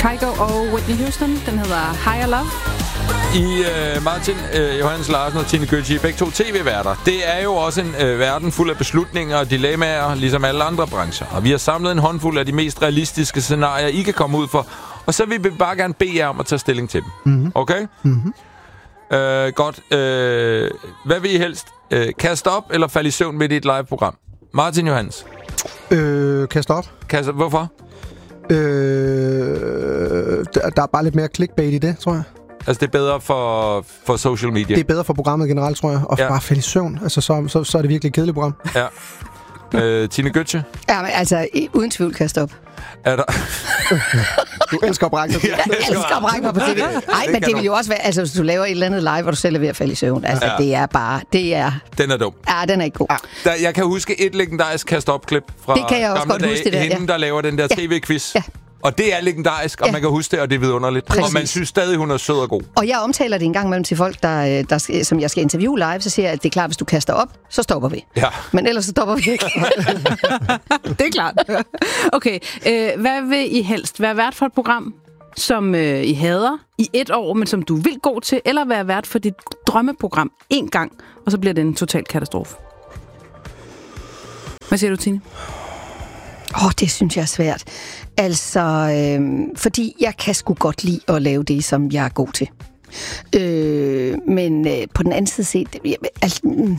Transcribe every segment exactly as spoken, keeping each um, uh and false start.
Kygo og Whitney Houston. Den hedder Higher Love. I uh, Martin uh, Johannes Larsen og Tine Gøtje, begge to tv-værter. Det er jo også en uh, verden fuld af beslutninger og dilemmaer, ligesom alle andre brancher. Og vi har samlet en håndfuld af de mest realistiske scenarier, I kan komme ud for. Og så vil vi bare gerne bede jer om at tage stilling til dem. Mm-hmm. Okay? Mm-hmm. Uh, godt. Uh, hvad vil I helst? Uh, kaste op eller falde i søvn midt i et live-program? Martin Johannes. Øh, kaste op. Kaste, hvorfor? Øh, der, der er bare lidt mere clickbait i det, tror jeg. Altså, det er bedre for, for social media. Det er bedre for programmet generelt, tror jeg. Og ja. bare falde i søvn. Altså, så, så, så er det virkelig et kedeligt program. Ja. Øh, Tine Gøtje? Ja, men altså, uden tvivl kaste op. Er der... Du elsker at brække dig. Jeg elsker at brække mig på T V. Nej, men det vil jo også være... Altså, hvis du laver et eller andet live, hvor du selv er ved at falde i søvn. Altså, ja. det er bare... Det er... Den er dum. Ja, den er ikke god. Ja. Der, jeg kan huske et legendarisk kast-op-klip fra det kan jeg også godt dage. huske det der, Hende, ja. der laver den der ja. tv-quiz. Ja. Og det er legendarisk, og ja. man kan huske det, og det er vidunderligt. Præcis. Og man synes stadig, hun er sød og god. Og jeg omtaler det en gang imellem til folk, der, der, som jeg skal interviewe live, så siger jeg, at det er klart, hvis du kaster op, så stopper vi. Ja. Men ellers så stopper vi ikke. Det er klart. Okay, øh, hvad vil I helst? Være vært for et program, som øh, I hader i et år, men som du vil gå til, eller være vært for dit drømmeprogram en gang, og så bliver det en total katastrofe? Hvad siger du, Tine? Åh, oh, det synes jeg er svært. Altså, øh, fordi jeg kan sgu godt lide at lave det, som jeg er god til. Øh, men øh, på den anden side set... Øh, altså, øh,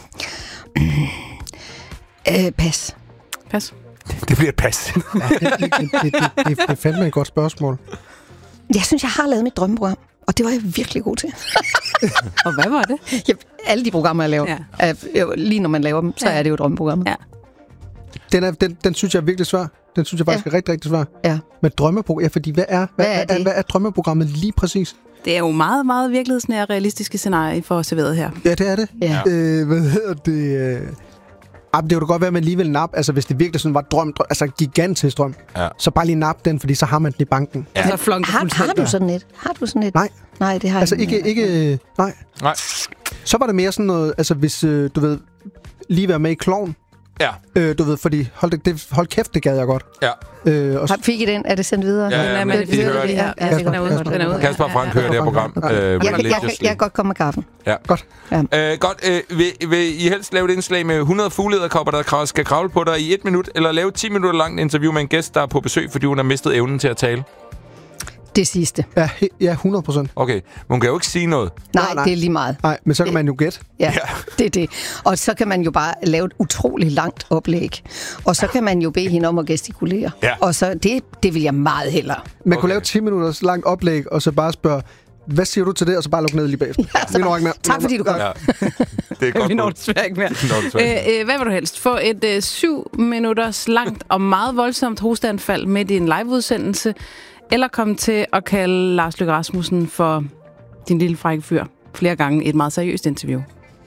øh, pas. Pas. Det bliver et pas. Ja, det, det, det, det, det, det, det er fandme et godt spørgsmål. Jeg synes, jeg har lavet mit drømmeprogram, og det var jeg virkelig god til. Og hvad var det? Ja, alle de programmer, jeg laver. Ja. Er, lige når man laver dem, så ja. er det jo drømmeprogrammet. Ja. Den, er, den, den synes jeg er virkelig svær. Den synes jeg faktisk ja. er rigtig, rigtig svær. Ja. Men drømmeprogram... Ja, fordi hvad er, hvad, hvad, er, er, hvad er drømmeprogrammet lige præcis? Det er jo meget, meget virkelighedsnære realistiske scenarier, I får serveret her. Ja, det er det. Ja. Øh, hvad hedder det? Øh... Ah, det kunne da godt være, at man alligevel nap. Altså, hvis det virkelig sådan var drøm, drøm altså gigantisk drøm, ja. så bare lige nap den, fordi så har man den i banken. Ja. Altså, har, har du sådan et? Har du sådan et? Nej. Nej, det har altså, jeg ikke. ikke øh, nej. Nej. Så var det mere sådan noget, altså hvis, øh, du ved, lige være med i Klovn. Ja. Øh, du ved, fordi, hold, det, det, hold kæft, det gad jeg godt. Ja. Øh, og har, fik I den? Er det sendt videre? Ja, ja, ja, men det, det, det, ja, ja, den er ude. Den er ude. Kasper og Frank hører det her program. Okay. Øh, jeg, jeg, jeg, jeg kan godt komme med kaffen. Ja. Godt. Ja. Øh, godt. Øh, vil, vil I helst lave et indslag med hundrede fuglederkopper, der skal kravle på dig i et minut, eller lave ti minutter langt interview med en gæst, der er på besøg, fordi hun har mistet evnen til at tale? Det sidste. Ja, he, ja hundrede procent. Okay, men hun kan jo ikke sige noget. Nej, nej, det er lige meget. Nej, men så kan man jo gætte. Ja, ja, det er det. Og så kan man jo bare lave et utroligt langt oplæg. Og så kan man jo bede hende om at gestikulere. Ja. Og så det, det vil jeg meget hellere. Man okay. kunne lave ti minutters langt oplæg, og så bare spørge, hvad siger du til det? Og så bare lukke ned lige bagefter. Ja, bare, ikke mere. Tak fordi du kom. Ja. Det er godt. Vi når desværre ikke mere. øh, øh, hvad vil du helst? Få et øh, syv minutters langt og meget voldsomt hosteanfald midt i en liveudsendelse, eller komme til at kalde Lars Løkke Rasmussen for din lille frække fyr flere gange i et meget seriøst interview?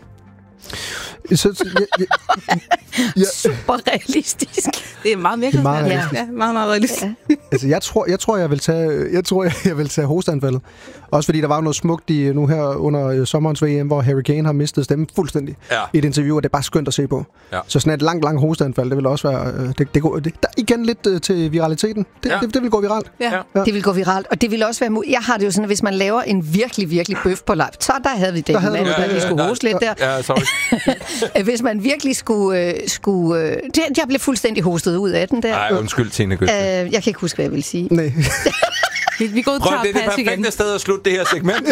Så, så, ja, ja, ja. Super realistisk. Det er meget virkelig. Meget ja, ja, meget, meget realistisk. Ja. Altså, jeg tror, jeg tror, jeg vil tage, jeg tror, jeg, jeg vil tage hosteanfaldet. Også fordi der var noget smukt i nu her under sommerens V M, hvor Harry Kane har mistet stemmen fuldstændig ja. i et interview, og det er bare skønt at se på. Ja. Så sådan et langt, langt hosteanfald, det vil også være, det, det, går, det der igen lidt uh, til viraliteten. Det, ja. det, det vil gå viralt. Ja. Ja. Det vil gå viralt, og det vil også være. Jeg har det jo sådan, at hvis man laver en virkelig, virkelig bøf på live, så der havde vi det, der, mand, der vi skulle hoste lidt der. Ja, sorry. Hvis man virkelig skulle... Øh, skulle øh, det, jeg blev fuldstændig hostet ud af den der. Nej, undskyld, Tine Gøtje. Øh, jeg kan ikke huske, hvad jeg vil sige. Nej. Vi, vi går ud Prøv, det er det perfekte igen. Sted at slutte det her segment.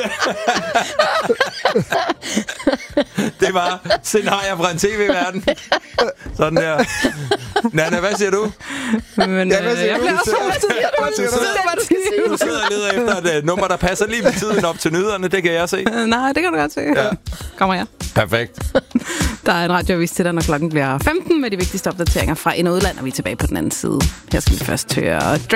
Det var scenarier fra en tv-verden. Sådan der. Nanna, hvad siger du? Men, ja, hvad siger jeg du? bliver så hurtigt. Du sidder og leder efter et nummer, der passer lige med tiden op til nyderne. Det kan jeg se. Nej, det kan du godt se. Ja. Kommer her. Perfekt. Der er en radioavis til dig, når klokken bliver femten med de vigtigste opdateringer fra ind- og udland, og vi er tilbage på den anden side. Her skal vi først høre